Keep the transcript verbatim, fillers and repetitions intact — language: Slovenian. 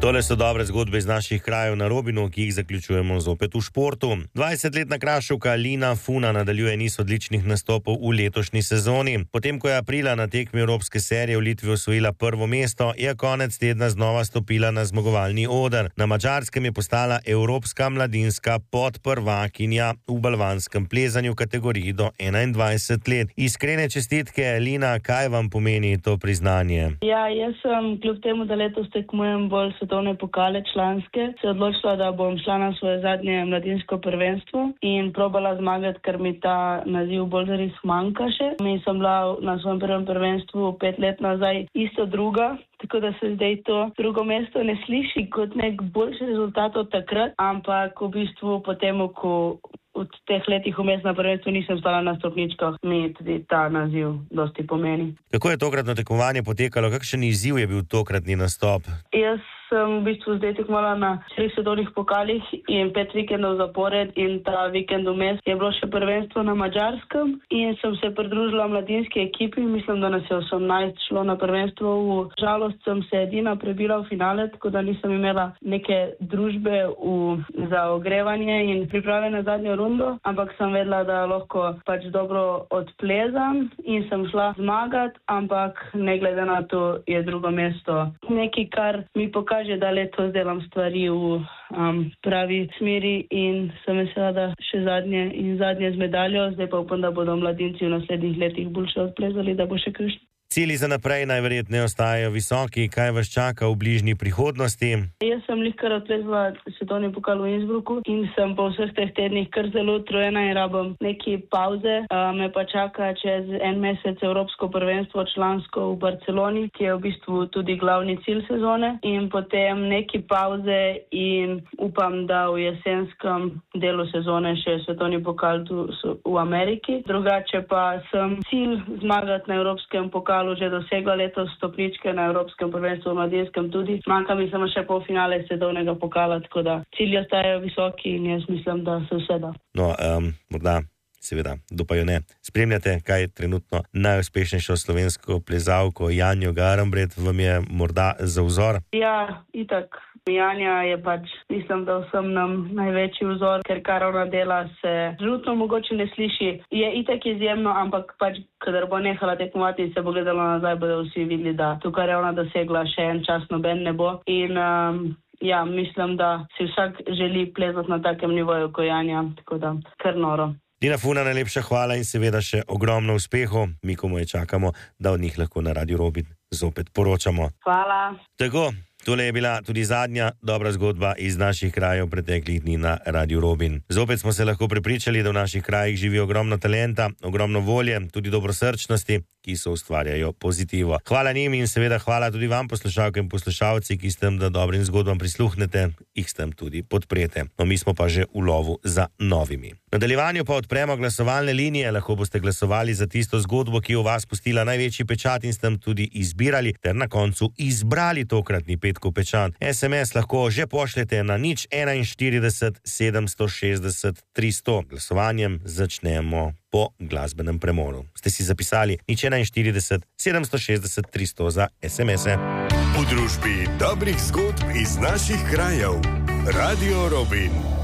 Tole so dobre zgodbe iz naših krajev na Robinu, ki jih zaključujemo zopet v športu. dvajsetletna Kraševka Lina Funa nadaljuje niz odličnih nastopov v letošnji sezoni. Potem, ko je aprila na tekmi Evropske serije v Litvi osvojila prvo mesto, je konec tedna znova stopila na zmagovalni oder. Na Madžarskem je postala evropska mladinska podprvakinja v balvanskem plezanju v kategoriji do enaindvajset let. Iskrene čestitke, Lina, kaj vam pomeni to priznanje? Ja, jaz sem kljub temu, da letos tekmujem bolj svetovne pokale članske, se odločila, da bom šla na svoje zadnje mladinsko prvenstvo in probala zmagati, ker mi ta naziv bolj zares manjka še. Mi sem bila na svojem prvem prvenstvu pet let nazaj isto druga, tako da se zdaj to drugo mesto ne sliši kot nek boljši rezultat od takrat, ampak v bistvu potem, ko v teh letih vmes na prvenstvu nisem stala na stopničkah, mi tudi ta naziv dosti pomeni. Kako je tokratno tekmovanje potekalo? Kakšen izziv je bil tokratni nastop? Jaz sem v bistvu zdaj tekmovala na štirih svetovnih pokalih in pet vikendov zapored in ta vikend vmes je bilo še prvenstvo na Madžarskem in sem se pridružila mladinski ekipi, mislim, da nas je osemnajst šlo na prvenstvo. V žalost sem se edina prebila v finale, tako da nisem imela neke družbe v, za ogrevanje in priprave na zadnjo rundo, ampak sem vedela, da lahko pač dobro odplezam in sem šla zmagati, ampak ne glede na to je drugo mesto nekaj, kar mi pokaže, da letos delam stvari v um, pravi smeri in sem vesela, da še zadnje in zadnje z medaljo, zdaj pa upam, da bodo mladinci v naslednjih letih boljše odplezali, da bo še kakšen. Cilji za naprej najverjetneje ostajajo visoki. Kaj vas čaka v bližnji prihodnosti? Jaz sem lihkar odplezala svetovni pokal v Innsbrucku in sem po vseh teh tednih kar zelo utrujena in rabim neki pauze. Uh, me pa čaka čez en mesec Evropsko prvenstvo člansko v Barceloni, ki je v bistvu tudi glavni cilj sezone, in potem neki pauze in upam, da v jesenskem delu sezone še svetovni pokal tu v Ameriki. Drugače pa sem cilj zmagati na Evropskem pokalu že dosegla letos stopničke na Evropskem prvenstvu v mladinskem tudi. Manjka mi samo še polfinale svetovnega pokala, tako da cilji ostajajo visoki in jaz mislim, da se vse da. No, um, morda, seveda, dopajo ne. Spremljate, kaj je trenutno najuspešnejšo slovensko plezalko Janjo Garnbret, vam je morda za vzor? Ja, itak. Janja je pač, mislim, da vsem nam največji vzor, ker kar ona dela se trenutno mogoče ne sliši. Je itak izjemno, ampak pač, kadar bo nehala tekmovati in se bo gledalo nazaj, bodo vsi videli, da tukaj je ona dosegla še en čas, noben ne bo. In um, ja, mislim, da si vsak želi plezati na takem nivoju kot Janja, tako da kar noro. Lina Funa, najlepša hvala in seveda še ogromno uspehov. Mi komu je čakamo, da od njih lahko na Radio Robin zopet poročamo. Hvala. Tako. Tole je bila tudi zadnja dobra zgodba iz naših krajev preteklih dni na Radio Robin. Zopet smo se lahko prepričali, da v naših krajih živi ogromno talenta, ogromno volje, tudi dobrosrčnosti, ki so ustvarjajo pozitivo. Hvala njim in seveda hvala tudi vam, poslušalke in poslušalci, ki ste da dobrim zgodbam prisluhnete, jih ste tudi podprete. No, mi smo pa že v lovu za novimi. V nadaljevanju pa odpremo glasovalne linije, lahko boste glasovali za tisto zgodbo, ki je v vas pustila največji pečat in ste tudi izbirali ter na koncu izbrali tokratni petkov pečat. es em es lahko že pošljete na nič enainštirideset sedemsto šestdeset tristo. Glasovanjem začnemo po glasbenem premoru. Ste si zapisali nič enainštirideset sedemsto šestdeset tristo za es em es-e. V družbi dobrih zgodb iz naših krajev. Radio Robin.